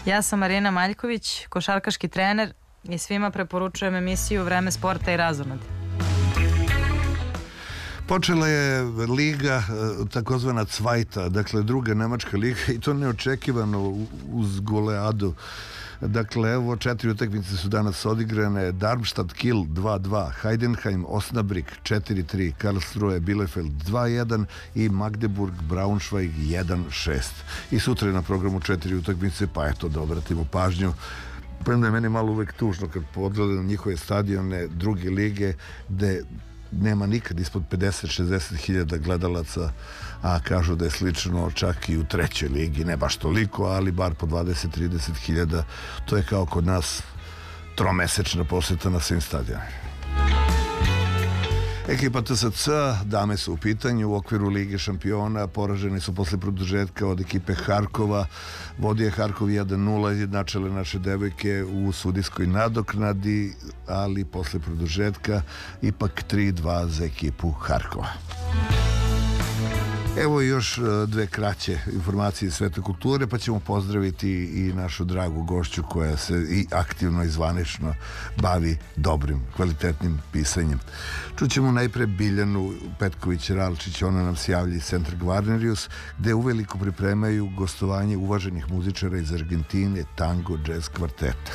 Ja sam Marina Maljković, košarkaški trener i svima preporučujem emisiju Vreme sporta i razonode. Počela je liga, takozvana Cvajta, dakle druga nemačka liga, i to neočekivano uz goleadu. Dakle, evo, 4 utakmice su danas odigrane. Darmstadt Kiel 2-2, Heidenheim Osnabrück 4-3, Karlsruhe Bielefeld 2-1 i Magdeburg Braunschweig 1-6. I sutra je na programu 4 utakmice, pa eto da obratimo pažnju. Premda je meni malo uvek tužno kad pogledam njihove stadione druge lige gde nema nikad ispod 50-60 hiljada gledalaca, a kažu da je slično čak i u trećoj ligi, ne baš toliko, ali bar po 20-30 hiljada. To je kao kod nas tromesečna poseta na svim stadionima. Ekipa TSC, dame su u pitanju u okviru Lige šampiona, poraženi su posle produžetka od ekipe Harkova. Vodio je Harkov 1-0, jednačile naše devojke u sudijskoj nadoknadi, ali posle produžetka ipak 3-2 za ekipu Harkova. Evo još dve kraće informacije iz sveta kulture, pa ćemo pozdraviti i našu dragu gošću koja se i aktivno i zvanično bavi dobrim, kvalitetnim pisanjem. Čućemo najpre Biljanu Petković-Ralčić, ona nam se javlja iz centra Gvarnerius, gde uveliko pripremaju gostovanje uvaženih muzičara iz Argentine, Tango Jazz Kvarteta.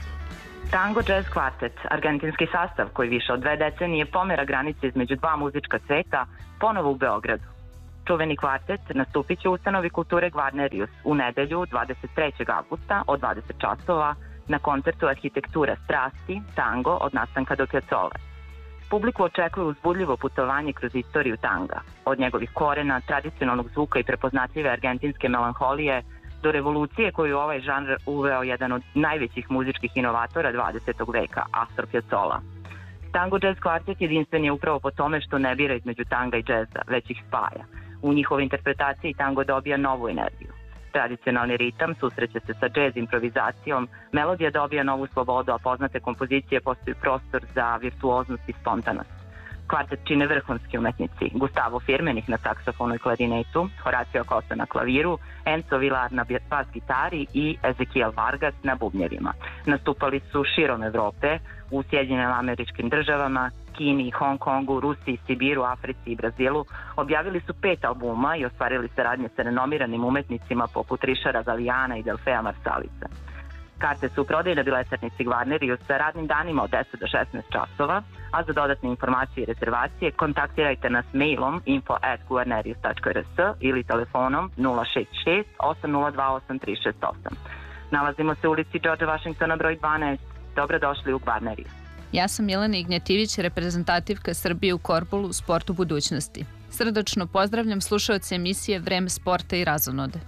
Tango Jazz Kvartet, argentinski sastav koji više od 2 decenije pomera granice između dva muzička sveta, ponovo u Beogradu. Čuveni kvartet nastupit će u ustanovi kulture Gvarnerius u nedelju 23. avgusta od 20 časova na koncertu Arhitektura strasti, tango od nastanka do Piazzole. Publiku očekuje uzbudljivo putovanje kroz istoriju tanga, od njegovih korena, tradicionalnog zvuka i prepoznatljive argentinske melanholije do revolucije koju ovaj žanr uveo jedan od najvećih muzičkih inovatora 20. veka, Astor Piazzolla. Tango Jazz Kvartet jedinstven je upravo po tome što ne bira između tanga i džeza, već ih spaja. U njihovoj interpretaciji tango dobija novu energiju. Tradicionalni ritam susreće se sa džez improvizacijom, melodija dobija novu slobodu, a poznate kompozicije postaju prostor za virtuoznost i spontanost. Kvartet čine vrhunski umetnici: Gustavo Firmenih na saksofonu i klarinetu, Horacio Costa na klaviru, Enzo Vilar na bas gitari i Ezekiel Vargas na bubnjevima. Nastupali su širom Evrope, u Sjedinjenim Američkim Državama, Kini, Hong Kongu, Rusiji, Sibiru, Africi i Brazilu. Objavili su 5 albuma i ostvarili saradnje sa renomiranim umetnicima poput Richarda Gallijana i Delfea Marsalica. Karte su u prodaju na biletarnici Gvarnerius sa radnim danima od 10 do 16 časova, a za dodatne informacije i rezervacije kontaktirajte nas mailom info@guarnerius.rs ili telefonom 066 802 8368. Nalazimo se u ulici Georgea Washingtona broj 12. Dobrodošli u Gvarnerius. Ja sam Milena Ignjativić, reprezentativka Srbije u korbolu Sportu budućnosti. Srdačno pozdravljam slušaoce emisije Vreme sporta i razonode.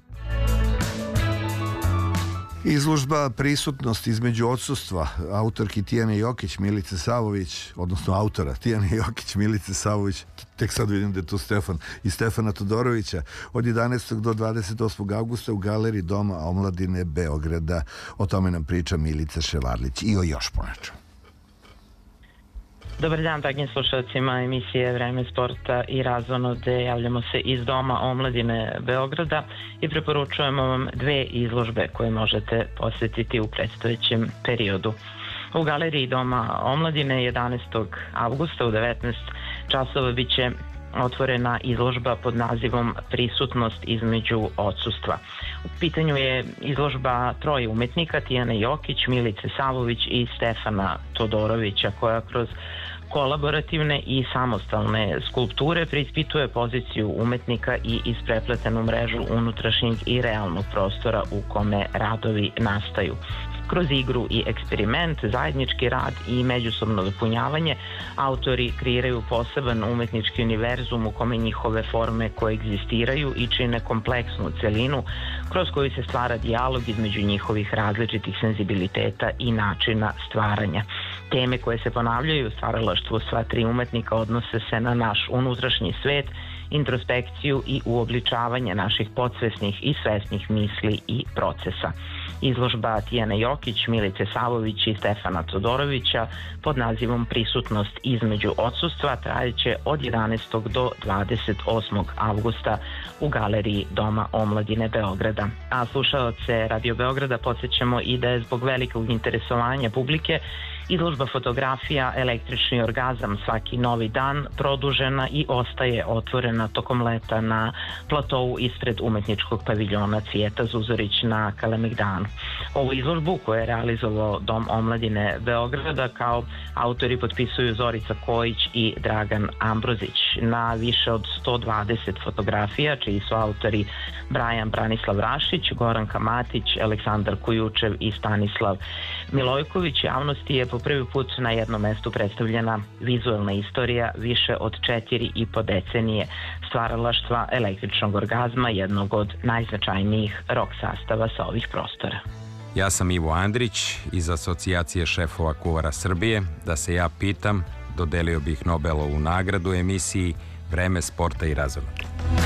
Izložba Prisutnost između odsustva autorki Tijane Jokić, Milice Savović, odnosno autora Tijane Jokić, Milice Savović, tek sad vidim da je tu Stefan, i Stefana Todorovića, od 11. do 28. augusta u Galeriji Doma omladine Beograda. O tome nam priča Milica Ševarlić i o još ponečemu. Dobar dan dragim slušalcima emisije Vreme sporta i razonode. Javljamo se iz Doma omladine Beograda i preporučujemo vam 2 izložbe koje možete posjetiti u predstojećem periodu. U Galeriji Doma omladine 11. avgusta u 19 časova bit će otvorena izložba pod nazivom Prisutnost između odsustva. U pitanju je izložba 3 umetnika, Tijane Jokić, Milice Savović i Stefana Todorovića, koja kroz kolaborativne i samostalne skulpture preispituje poziciju umetnika i isprepletenu mrežu unutrašnjeg i realnog prostora u kome radovi nastaju. Kroz igru i eksperiment, zajednički rad i međusobno dopunjavanje, autori kreiraju poseban umetnički univerzum u kome njihove forme koegzistiraju i čine kompleksnu celinu kroz koju se stvara dijalog između njihovih različitih senzibiliteta i načina stvaranja. Teme koje se ponavljaju u stvaralaštvu sva 3 umetnika odnose se na naš unutrašnji svet introspekciju i uobličavanje naših podsvesnih i svesnih misli i procesa. Izložba Tijane Jokić, Milice Savović i Stefana Todorovića pod nazivom Prisutnost između odsustva trajeće od 11. do 28. avgusta u galeriji Doma omladine Beograda. A slušaoce Radio Beograda podsjećamo i da je zbog velikog interesovanja publike izložba fotografija Električni orgazam svaki novi dan produžena i ostaje otvorena tokom leta na platovu ispred umetničkog paviljona Cvijeta Zuzorić na Kalemegdanu. Ovu izložbu koju je realizovao Dom omladine Beograda kao autori potpisuju Zorica Kojić i Dragan Ambrozić. Na više od 120 fotografija, čiji su autori Brajan Branislav Rašić, Goranka Matić, Aleksandar Kujučev i Stanislav Milojković, javnosti je po prvi put na jednom mestu predstavljena vizuelna istorija više od 4,5 decenije stvaralaštva Električnog orgazma, jednog od najznačajnijih rock sastava sa ovih prostora. Ja sam Ivo Andrić iz Asocijacije šefova kuvara Srbije. Da se ja pitam, dodelio bih Nobelovu nagradu emisiji Vreme sporta i razonoda.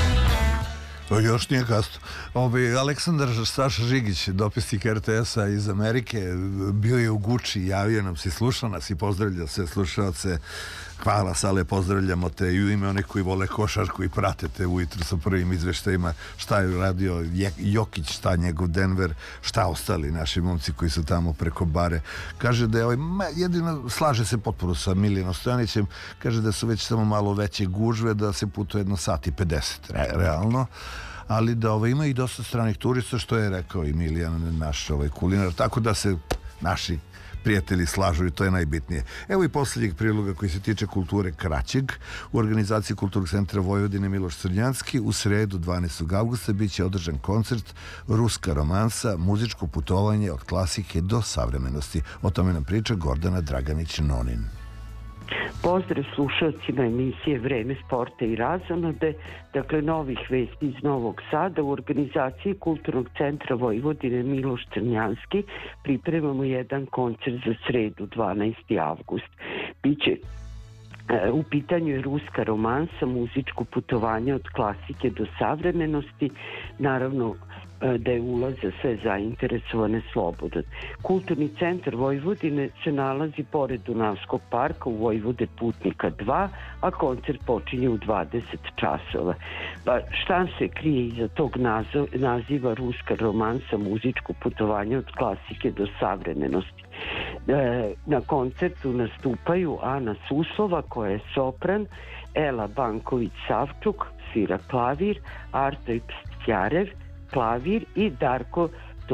Još nije kasno. Aleksandar Saša Žigić, dopisnik RTS-a iz Amerike, bio je u Guči, javio nam se, slušao nas i pozdravlja sve slušaoce. Hvala, Sale, pozdravljamo te i u ime onih koji vole košarku i pratite ujutro sa prvim izveštajima šta je radio Jokić, šta njegov Denver, šta ostali naši momci koji su tamo preko bare. Kaže da je jedino, slaže se potpuno sa Miljanom Stojanićem, kaže da su već samo malo veće gužve, da se putuje 1 sat i 50, realno. Ali da ima i dosta stranih turista, što je rekao i Miljan, naš kulinar, tako da se naši prijatelji slažu i to je najbitnije. Evo i posljednjeg priloga koji se tiče kulture kraćeg. U organizaciji Kulturnog centra Vojvodine Miloš Crnjanski u sredu 12. avgusta bit će održan koncert Ruska romansa, muzičko putovanje od klasike do savremenosti. O tome nam priča Gordana Draganić-Nonin. Pozdrav slušalcima emisije Vreme sporta i razonode, dakle novih vesti iz Novog Sada. U organizaciji Kulturnog centra Vojvodine Miloš Crnjanski pripremamo jedan koncert za sredu 12. avgust. Biće u pitanju je Ruska romansa, muzičko putovanje od klasike do savremenosti, naravno da je ulaz za sve zainteresovane slobodan. Kulturni centar Vojvodine se nalazi pored Dunavskog parka u Vojvode Putnika 2, a koncert počinje u 20 časova. Šta se krije iza tog naziva Ruska romansa, muzičko putovanje od klasike do savremenosti? Na koncertu nastupaju Ana Suslova, koja je sopran, Ela Banković-Savčuk, svira klavir, Artoj Pstjarev, klavir i Darko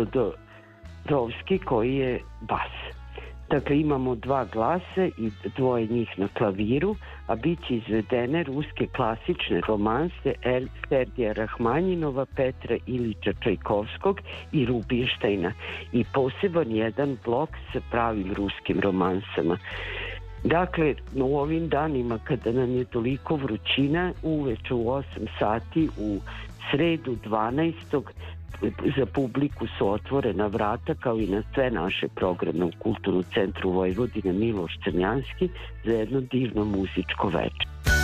Todorovski koji je bas. Dakle, imamo 2 glasa i 2 njih na klaviru, a bit će izvedene ruske klasične romanse Sergeja Rahmanjinova, Petra Ilića Čajkovskog i Rubinštajna i poseban jedan blok sa pravim ruskim romansama. Dakle, u ovim danima kada nam je toliko vrućina, uveče u 8 sati u sredu 12. za publiku su otvorena vrata, kao i na sve naše programe u Kulturnom centru Vojvodine Miloš Crnjanski, za jedno divno muzičko večer.